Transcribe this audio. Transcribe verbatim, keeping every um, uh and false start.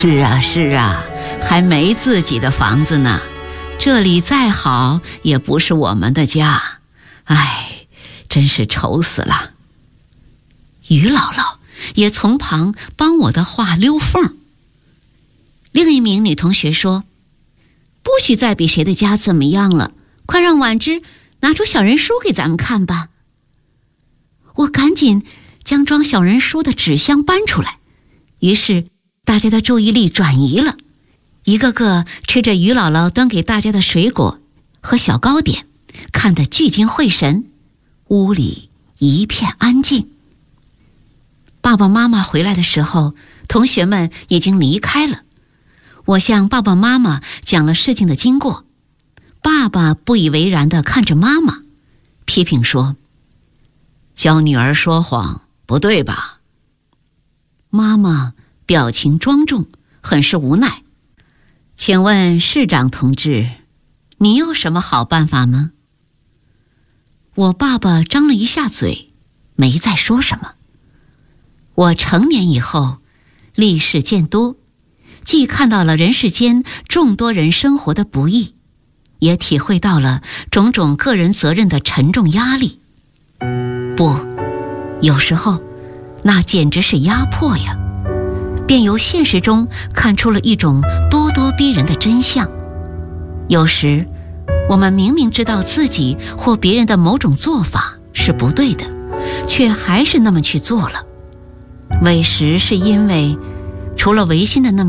是啊是啊，还没自己的房子呢，这里再好也不是我们的家，唉，真是愁死了。于姥姥也从旁帮我的话溜缝。另一名女同学说，不许再比谁的家怎么样了，快让婉芝拿出小人书给咱们看吧。我赶紧将装小人书的纸箱搬出来，于是大家的注意力转移了，一个个吃着于姥姥端给大家的水果和小糕点，看得聚精会神，屋里一片安静。爸爸妈妈回来的时候，同学们已经离开了。我向爸爸妈妈讲了事情的经过，爸爸不以为然地看着妈妈，批评说，教女儿说谎不对吧？妈妈表情庄重，很是无奈。请问市长同志，你有什么好办法吗？我爸爸张了一下嘴，没再说什么。我成年以后，历事见多，既看到了人世间众多人生活的不易，也体会到了种种个人责任的沉重压力。不，有时候那简直是压迫呀，便由现实中看出了一种咄咄逼人的真相。有时我们明明知道自己或别人的某种做法是不对的，却还是那么去做了。委实是因为除了违心的那么